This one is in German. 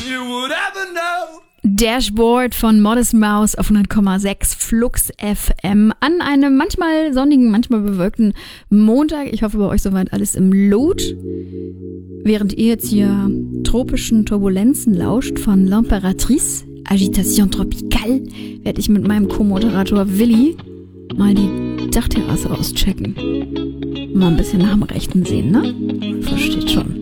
you would ever know. Dashboard von Modest Mouse auf 100,6 Flux FM an einem manchmal sonnigen, manchmal bewölkten Montag. Ich hoffe, bei euch soweit alles im Lot. Während ihr jetzt hier tropischen Turbulenzen lauscht von L'Impératrice, Agitation Tropicale, werde ich mit meinem Co-Moderator Willi mal die Dachterrasse auschecken. Mal ein bisschen nach dem Rechten sehen, ne? Versteht schon.